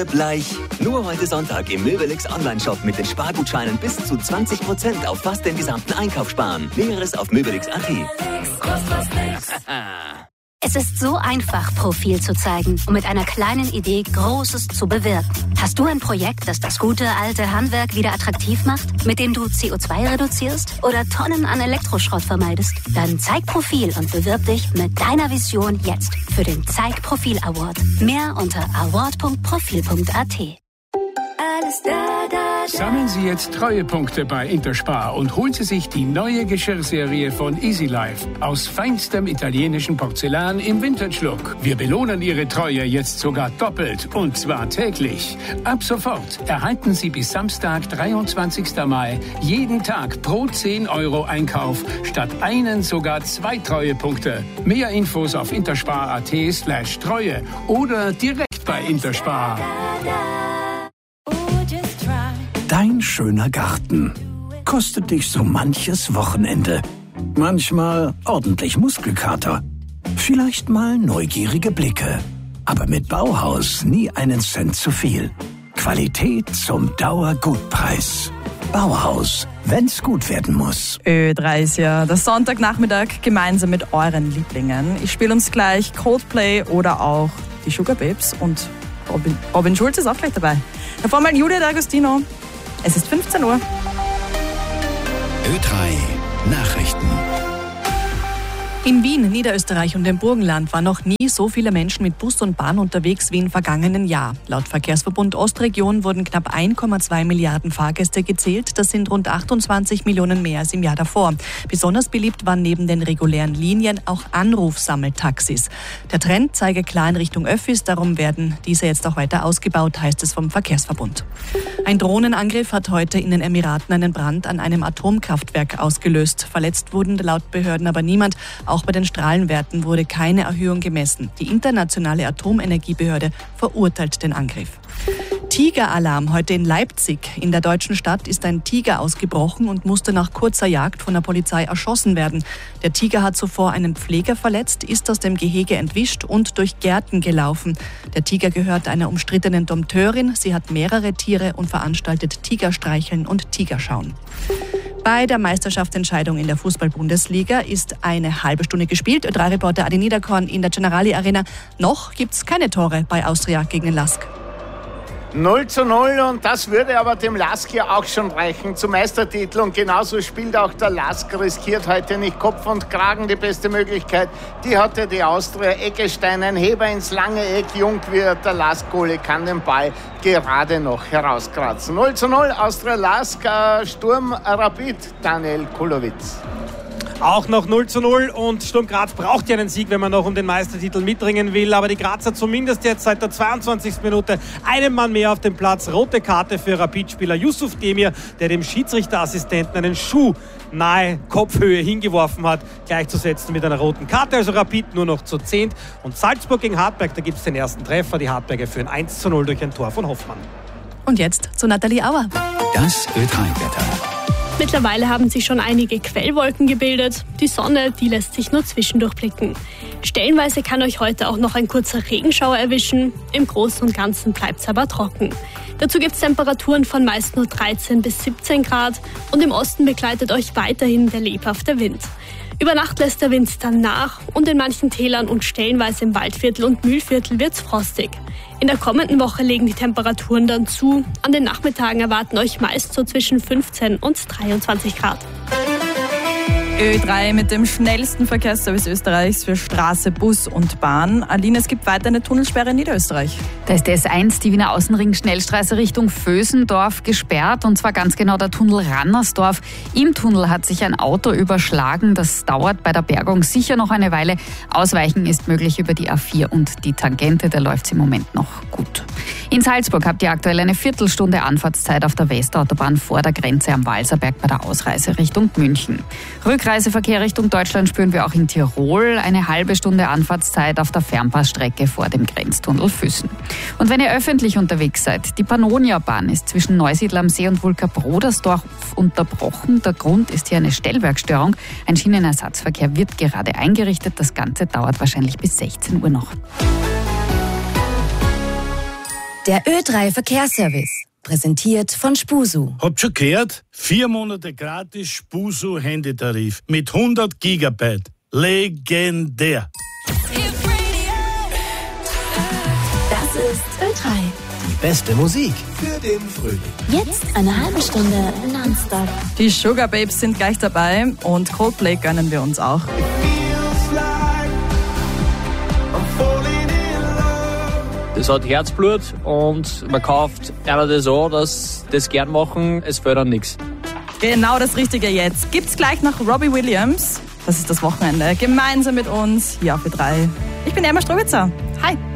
Bleich. Nur heute Sonntag im Möbelix Online-Shop mit den Spargutscheinen bis zu 20% auf fast den gesamten Einkauf sparen. Näheres auf möbelix.at. Es ist so einfach, Profil zu zeigen und mit einer kleinen Idee Großes zu bewirken. Hast du ein Projekt, das das gute alte Handwerk wieder attraktiv macht, mit dem du CO2 reduzierst oder Tonnen an Elektroschrott vermeidest? Dann zeig Profil und bewirb dich mit deiner Vision jetzt für den Zeig Profil Award. Mehr unter award.profil.at. Alles da. Sammeln Sie jetzt Treuepunkte bei Interspar und holen Sie sich die neue Geschirrserie von Easy Life aus feinstem italienischen Porzellan im Vintage-Look. Wir belohnen Ihre Treue jetzt sogar doppelt und zwar täglich. Ab sofort erhalten Sie bis Samstag, 23. Mai, jeden Tag pro 10 € Einkauf statt einen sogar 2 Treuepunkte. Mehr Infos auf interspar.at/Treue oder direkt bei Interspar. Dein schöner Garten kostet dich so manches Wochenende. Manchmal ordentlich Muskelkater. Vielleicht mal neugierige Blicke. Aber mit Bauhaus nie einen Cent zu viel. Qualität zum Dauergutpreis. Bauhaus, wenn's gut werden muss. Ö3 ist ja der Sonntagnachmittag gemeinsam mit euren Lieblingen. Ich spiele uns gleich Coldplay oder auch die Sugar Babes und Robin Schulz ist auch gleich dabei. Davor mal Julia D'Agostino. Es ist 15 Uhr. Ö3 Nachrichten. In Wien, Niederösterreich und dem Burgenland waren noch nie so viele Menschen mit Bus und Bahn unterwegs wie im vergangenen Jahr. Laut Verkehrsverbund Ostregion wurden knapp 1,2 Milliarden Fahrgäste gezählt. Das sind rund 28 Millionen mehr als im Jahr davor. Besonders beliebt waren neben den regulären Linien auch Anrufsammeltaxis. Der Trend zeige klar in Richtung Öffis, darum werden diese jetzt auch weiter ausgebaut, heißt es vom Verkehrsverbund. Ein Drohnenangriff hat heute in den Emiraten einen Brand an einem Atomkraftwerk ausgelöst. Verletzt wurden laut Behörden aber niemand. Auch bei den Strahlenwerten wurde keine Erhöhung gemessen. Die internationale Atomenergiebehörde verurteilt den Angriff. Tigeralarm heute in Leipzig. In der deutschen Stadt ist ein Tiger ausgebrochen und musste nach kurzer Jagd von der Polizei erschossen werden. Der Tiger hat zuvor einen Pfleger verletzt, ist aus dem Gehege entwischt und durch Gärten gelaufen. Der Tiger gehört einer umstrittenen Dompteurin. Sie hat mehrere Tiere und veranstaltet Tigerstreicheln und Tigerschauen. Bei der Meisterschaftsentscheidung in der Fußball-Bundesliga ist eine halbe Stunde gespielt. Ö3-Reporter Adi Niederkorn in der Generali Arena. Noch gibt's keine Tore bei Austria gegen den LASK. 0:0 und das würde aber dem LASK ja auch schon reichen zum Meistertitel und genauso spielt auch der LASK, riskiert heute nicht Kopf und Kragen die beste Möglichkeit. Die hatte die Austria, Eggestein, ein Heber ins lange Eck, Jungwirth, der LASK-Goalie kann den Ball gerade noch herauskratzen. 0:0 Austria-LASK, Sturm Rapid, Daniel Kulowitz. Auch noch 0:0 und Sturm Graz braucht ja einen Sieg, wenn man noch um den Meistertitel mitringen will. Aber die Grazer zumindest jetzt seit der 22. Minute einen Mann mehr auf dem Platz. Rote Karte für Rapid-Spieler Yusuf Demir, der dem Schiedsrichterassistenten einen Schuh nahe Kopfhöhe hingeworfen hat, gleichzusetzen mit einer roten Karte. Also Rapid nur noch zu 10. Und Salzburg gegen Hartberg, da gibt es den ersten Treffer. Die Hartberger führen 1:0 durch ein Tor von Hoffmann. Und jetzt zu Nathalie Auer. Das Ö3-Wetter. Mittlerweile haben sich schon einige Quellwolken gebildet. Die Sonne, die lässt sich nur zwischendurch blicken. Stellenweise kann euch heute auch noch ein kurzer Regenschauer erwischen. Im Großen und Ganzen bleibt es aber trocken. Dazu gibt es Temperaturen von meist nur 13 bis 17 Grad und im Osten begleitet euch weiterhin der lebhafte Wind. Über Nacht lässt der Wind dann nach und in manchen Tälern und stellenweise im Waldviertel und Mühlviertel wird's frostig. In der kommenden Woche legen die Temperaturen dann zu. An den Nachmittagen erwarten euch meist so zwischen 15 und 23 Grad. Ö3 mit dem schnellsten Verkehrsservice Österreichs für Straße, Bus und Bahn. Aline, es gibt weiter eine Tunnelsperre in Niederösterreich. Da ist S1, die Wiener Außenring-Schnellstraße Richtung Vösendorf gesperrt und zwar ganz genau der Tunnel Rannersdorf. Im Tunnel hat sich ein Auto überschlagen. Das dauert bei der Bergung sicher noch eine Weile. Ausweichen ist möglich über die A4 und die Tangente. Da läuft es im Moment noch gut. In Salzburg habt ihr aktuell eine Viertelstunde Anfahrtszeit auf der Westautobahn vor der Grenze am Walserberg bei der Ausreise Richtung München. Rückreiseverkehr Richtung Deutschland spüren wir auch in Tirol. Eine halbe Stunde Anfahrtszeit auf der Fernpassstrecke vor dem Grenztunnel Füssen. Und wenn ihr öffentlich unterwegs seid, die Pannonia-Bahn ist zwischen Neusiedl am See und Wulka-Brodersdorf unterbrochen. Der Grund ist hier eine Stellwerkstörung. Ein Schienenersatzverkehr wird gerade eingerichtet. Das Ganze dauert wahrscheinlich bis 16 Uhr noch. Der Ö3 Verkehrsservice. Präsentiert von Spusu. Habt schon gehört? 4 Monate gratis Spusu Handytarif mit 100 Gigabyte. Legendär. Das ist Ö3. Die beste Musik für den Frühling. Jetzt eine halbe Stunde nonstop. Die Sugar Babes sind gleich dabei und Coldplay gönnen wir uns auch. Das hat Herzblut und man kauft einer das an, dass das gern machen, es fällt dann nichts. Genau das Richtige jetzt. Gibt's gleich noch Robbie Williams. Das ist das Wochenende. Gemeinsam mit uns hier auf Ö3. Ich bin Emma Strobitzer. Hi.